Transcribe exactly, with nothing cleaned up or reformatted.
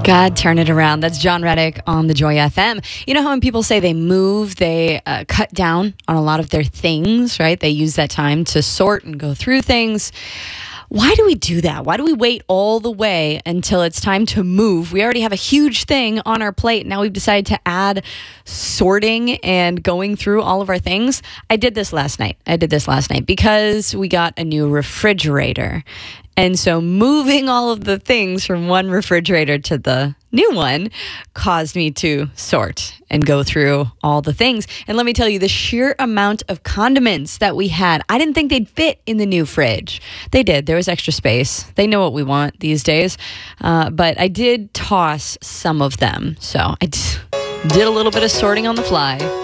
God, turn it around. That's John Reddick on the Joy F M. You know how when people say they move, they uh, cut down on a lot of their things, right? They use that time to sort and go through things. Why do we do that? Why do we wait all the way until it's time to move? We already have a huge thing on our plate. Now we've decided to add sorting and going through all of our things. I did this last night. I did this last night because we got a new refrigerator. And so moving all of the things from one refrigerator to the new one caused me to sort and go through all the things. And let me tell you, the sheer amount of condiments that we had, I didn't think they'd fit in the new fridge. They did. There was extra space. They know what we want these days. Uh, but I did toss some of them. So I d- did a little bit of sorting on the fly.